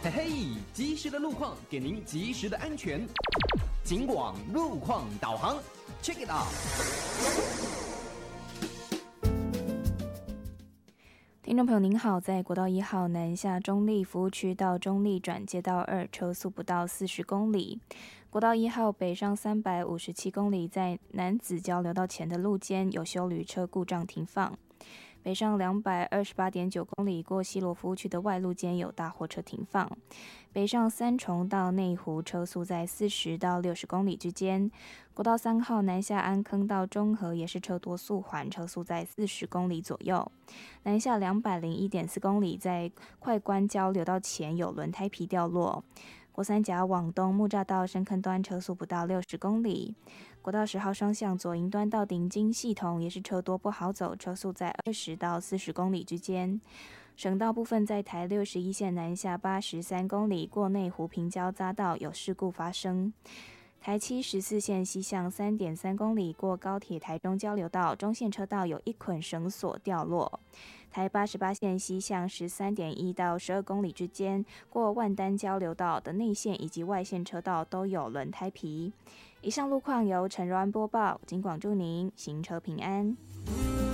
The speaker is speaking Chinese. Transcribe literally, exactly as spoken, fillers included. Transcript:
嘿嘿，及时的路况给您及时的安全。警广路况导航 ，check it out。 听众朋友您好，在国道一号南下中立服务区到中立转接道二，车速不到四十公里。国道一号北上三百五十七公里，在南子交流道前的路肩有休旅车故障停放。北上两百二十八点九公里，过西螺服务区的外路间有大货车停放。北上三重到内湖，车速在四十到六十公里之间。国道三号南下安坑到中和也是车多速缓，车速在四十公里左右。南下两百零一点四公里，在快关交流道前有轮胎皮掉落。国三甲往东木栅道深坑端车速不到六十公里。国道十号双向左营端到顶金系统也是车多不好走，车速在二十到四十公里之间。省道部分在台六十一线南下八十三公里，过内湖平交匝道有事故发生。台七十四线西向三点三公里，过高铁台中交流道中线车道有一捆绳索掉落。台八十八线西向十三点一到十二公里之间，过万丹交流道的内线以及外线车道都有轮胎皮。以上路况由陈柔安播报，警广祝您行车平安。